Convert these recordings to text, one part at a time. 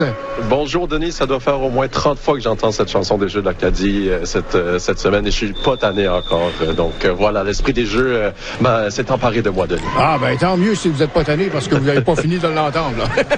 Bonjour Denis, ça doit faire au moins 30 fois que j'entends cette chanson des Jeux de l'Acadie cette semaine et je suis pas tanné encore. Donc voilà, l'esprit des Jeux s'est emparé de moi, Denis. Ah ben tant mieux si vous n'êtes pas tanné parce que vous n'avez pas fini de l'entendre.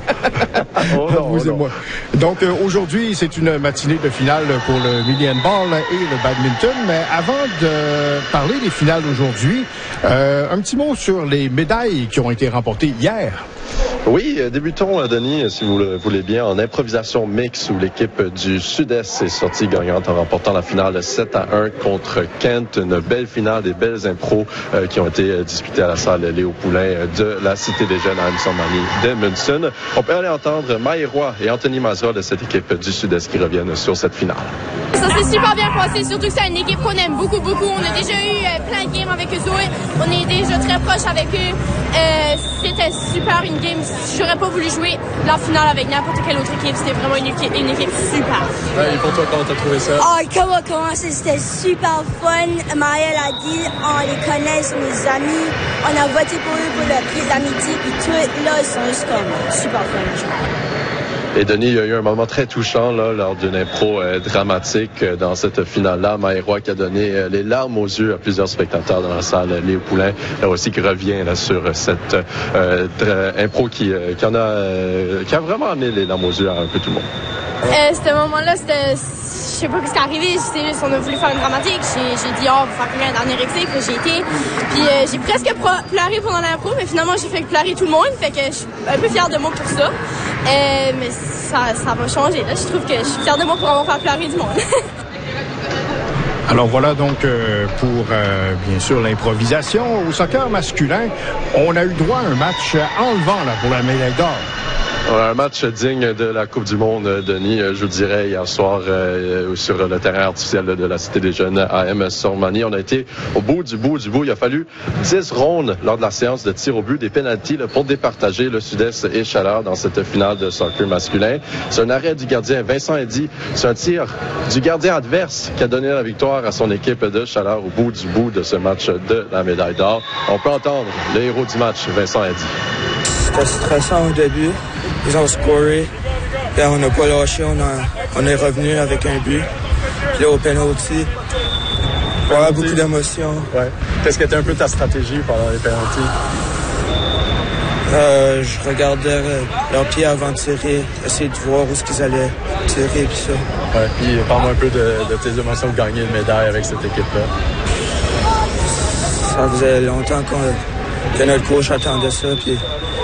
Oh non, vous et moi. Donc aujourd'hui, c'est une matinée de finale pour le mini handball et le badminton. Mais avant de parler des finales aujourd'hui, un petit mot sur les médailles qui ont été remportées hier. Oui, débutons, Denis, si vous le voulez bien, en improvisation mixte où l'équipe du Sud-Est est sortie gagnante en remportant la finale 7-1 contre Kent. Une belle finale, des belles impros qui ont été disputées à la salle Léo Poulain de la Cité des Jeunes à Amsormanie d'Edmundston. On peut aller entendre Maïroy et Anthony Mazra de cette équipe du Sud-Est qui reviennent sur cette finale. Ça s'est super bien passé, surtout que c'est une équipe qu'on aime beaucoup. On a déjà eu plein de games avec eux autres. On est déjà très proches avec eux. C'était super une game. J'aurais pas voulu jouer la finale avec n'importe quelle autre équipe. C'était vraiment une équipe super. Ouais, et pour toi, comment t'as trouvé ça? Comment c'était super fun. Maëlle a dit, on les connaît, c'est mes amis. On a voté pour eux pour le prix d'amitié. Puis tout, là, ils sont juste comme super fun. Et Denis, il y a eu un moment très touchant là, lors d'une impro dramatique dans cette finale-là. Maëroy qui a donné les larmes aux yeux à plusieurs spectateurs dans la salle Léo Poulain, là aussi qui revient là, sur cette impro qui a vraiment amené les larmes aux yeux à un peu tout le monde. Ce moment-là, je sais pas ce qui est arrivé. On a voulu faire une dramatique. J'ai dit, on va faire un dernier extrait. Puis j'ai été. Puis j'ai presque pleuré pendant l'impro, mais finalement, j'ai fait pleurer tout le monde. Fait que je suis un peu fière de moi pour ça. Mais ça va changer. Là. Je trouve que je suis fière de moi pour avoir fait pleurer du monde. Alors voilà donc pour bien sûr l'improvisation. Au soccer masculin, on a eu droit à un match enlevant là, pour la médaille d'or. Un match digne de la Coupe du Monde, Denis, je vous dirais, hier soir sur le terrain artificiel de la Cité des Jeunes à Amsormanie. On a été au bout du bout. Il a fallu 10 rondes lors de la séance de tir au but, des pénaltys pour départager le Sud-Est et Chaleur dans cette finale de soccer masculin. C'est un arrêt du gardien Vincent Eddy. C'est un tir du gardien adverse qui a donné la victoire à son équipe de Chaleur au bout du bout de ce match de la médaille d'or. On peut entendre le héros du match, Vincent Eddy. C'était stressant au début. Ils ont scoré. Là, on n'a pas lâché. On est revenu avec un but. Puis là, au penalty, voilà, beaucoup d'émotions. Ouais. Qu'est-ce que était un peu ta stratégie pendant les penalties? Je regardais leurs pieds avant de tirer, essayer de voir où est-ce qu'ils allaient tirer, puis ça. Ouais, puis parle-moi un peu de tes émotions de gagner une médaille avec cette équipe-là. Ça faisait longtemps que notre coach attendait ça, puis...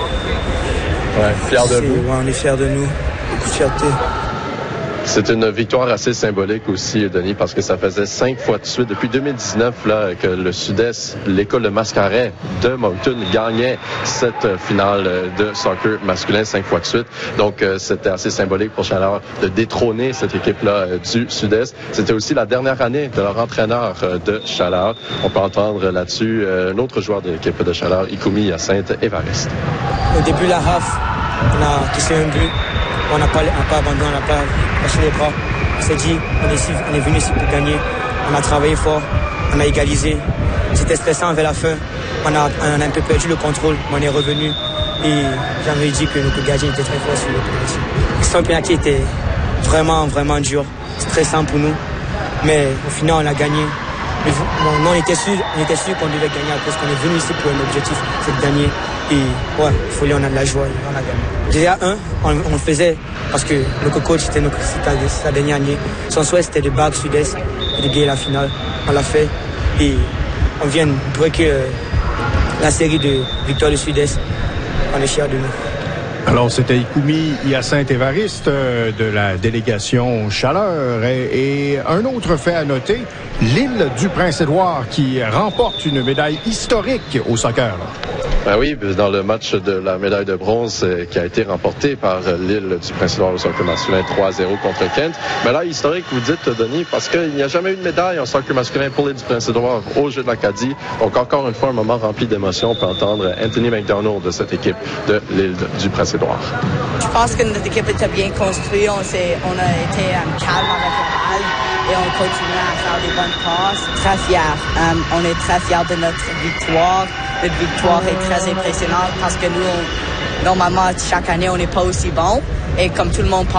Ouais, fier de vous. Ouais, on est fiers de nous. Beaucoup de fierté. C'est une victoire assez symbolique aussi, Denis, parce que ça faisait 5 fois de suite, depuis 2019, là, que le Sud-Est, l'école de Mascaret de Moncton, gagnait cette finale de soccer masculin 5 fois de suite. Donc, c'était assez symbolique pour Chaleur de détrôner cette équipe-là du Sud-Est. C'était aussi la dernière année de leur entraîneur de Chaleur. On peut entendre là-dessus un autre joueur de l'équipe de Chaleur, Ikumi Hyacinthe Évariste. Au début, la half, on a touché un but. On n'a pas abandonné, on n'a pas lâché les bras. On s'est dit, on est venu ici pour gagner. On a travaillé fort, on a égalisé. C'était stressant vers la fin. On a un peu perdu le contrôle, mais on est revenu. Et j'avais dit que notre gardien était très fort sur le penalty. Ce penalty était vraiment, vraiment dur, stressant pour nous. Mais au final, on a gagné. Mais on était sûr qu'on devait gagner parce qu'on est venu ici pour un objectif, c'est de gagner. Et ouais, on a de la joie, on a gagné. Déjà on le faisait parce que notre coach, c'était sa dernière année. Son souhait, c'était de battre Sud-Est et de gagner la finale. On l'a fait et on vient de breaker la série de victoires du Sud-Est. On est fiers de nous. Alors, c'était Ikumi Hyacinthe Évariste de la délégation Chaleur. Et un autre fait à noter, l'île du Prince-Édouard qui remporte une médaille historique au soccer. Ben oui, dans le match de la médaille de bronze qui a été remporté par l'île du Prince-Édouard au soccer masculin 3-0 contre Kent. Mais là, historique, vous dites, Denis, parce qu'il n'y a jamais eu de médaille en soccer masculin pour l'île du Prince-Édouard aux Jeux de l'Acadie. Donc, encore une fois, un moment rempli d'émotions. On peut entendre Anthony McDonald de cette équipe de l'île du Prince-Édouard. Je pense que notre équipe était bien construite. On a été calme avec la balle et on continue à faire des bonnes passes. Très fiers. On est très fiers de notre victoire. Notre victoire est très impressionnante parce que nous, normalement, chaque année, on n'est pas aussi bon. Et comme tout le monde